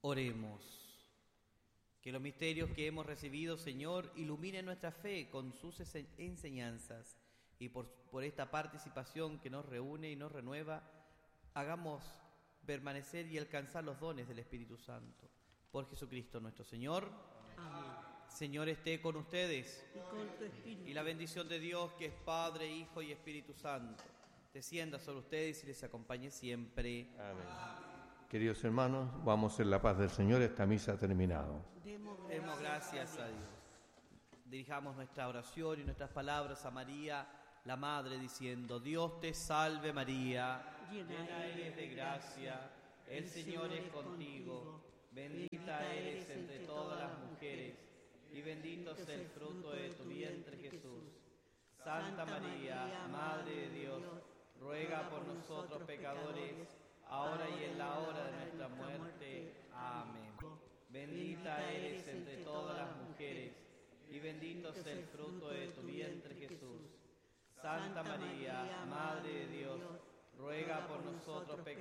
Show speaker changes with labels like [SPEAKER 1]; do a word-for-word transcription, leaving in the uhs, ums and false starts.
[SPEAKER 1] Oremos. Que los misterios que hemos recibido, Señor, iluminen nuestra fe con sus enseñanzas, y por, por esta participación que nos reúne y nos renueva, hagamos permanecer y alcanzar los dones del Espíritu Santo. Por Jesucristo nuestro Señor.
[SPEAKER 2] Amén.
[SPEAKER 1] Señor esté con ustedes.
[SPEAKER 2] Y con tu espíritu.
[SPEAKER 1] Y la bendición de Dios, que es Padre, Hijo y Espíritu Santo, descienda sobre ustedes y les acompañe siempre.
[SPEAKER 3] Amén. Queridos hermanos, vamos en la paz del Señor. Esta misa ha terminado.
[SPEAKER 2] Demos
[SPEAKER 1] Demos gracias a Dios. Dirijamos nuestra oración y nuestras palabras a María, la Madre, diciendo: Dios te salve María, llena eres de gracia, el Señor es contigo, bendita eres entre todas las mujeres, y bendito es el fruto de tu vientre Jesús. Santa María, Madre de Dios, ruega por nosotros pecadores, ahora y en la hora de nuestra muerte. Amén. Bendita eres entre todas las mujeres, y bendito es el fruto de tu vientre Jesús. Santa María, Madre de Dios, ruega por nosotros pecadores,